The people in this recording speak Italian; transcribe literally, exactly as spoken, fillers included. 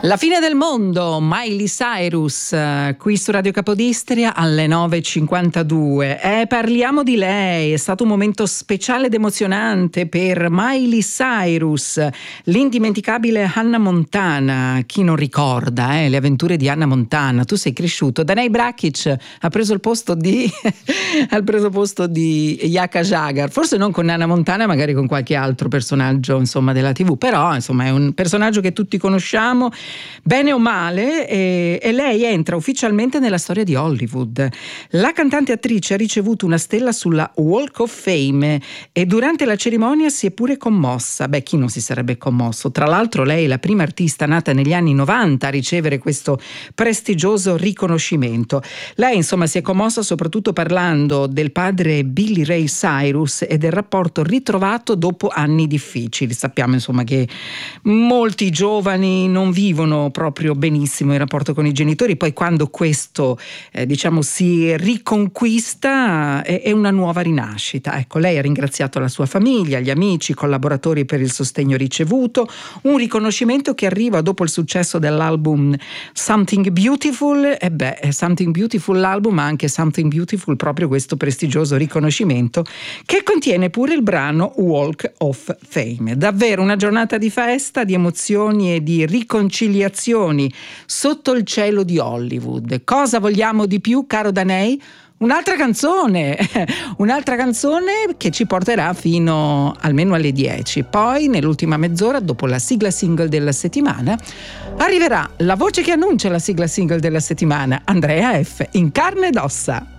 La fine del mondo, Miley Cyrus, eh, qui su Radio Capodistria alle nove e cinquantadue. Eh, parliamo di lei, è stato un momento speciale ed emozionante per Miley Cyrus, l'indimenticabile Hannah Montana. Chi non ricorda eh, le avventure di Hannah Montana? Tu sei cresciuto. Danai Brakic ha preso il posto di ha preso il posto di Yaka Jagar, forse non con Hannah Montana, magari con qualche altro personaggio insomma della tivù, però insomma è un personaggio che tutti conosciamo bene o male, e, e lei entra ufficialmente nella storia di Hollywood. La cantante attrice ha ricevuto una stella sulla Walk of Fame e durante la cerimonia si è pure commossa. Beh, chi non si sarebbe commosso? Tra l'altro lei è la prima artista nata negli anni novanta a ricevere questo prestigioso riconoscimento. Lei insomma si è commossa soprattutto parlando del padre Billy Ray Cyrus e del rapporto ritrovato dopo anni difficili. Sappiamo insomma che molti giovani non vivono proprio benissimo il rapporto con i genitori, poi quando questo eh, diciamo si riconquista è, è una nuova rinascita. Ecco, lei ha ringraziato la sua famiglia, gli amici, i collaboratori per il sostegno ricevuto, un riconoscimento che arriva dopo il successo dell'album Something Beautiful. E beh, Something Beautiful l'album, ma anche Something Beautiful proprio questo prestigioso riconoscimento che contiene pure il brano Walk of Fame. Davvero una giornata di festa, di emozioni e di riconciliazioni sotto il cielo di Hollywood. Cosa vogliamo di più, caro Danei? Un'altra canzone, un'altra canzone che ci porterà fino almeno alle dieci. Poi nell'ultima mezz'ora, dopo la sigla single della settimana, arriverà la voce che annuncia la sigla single della settimana, Andrea F. in carne ed ossa.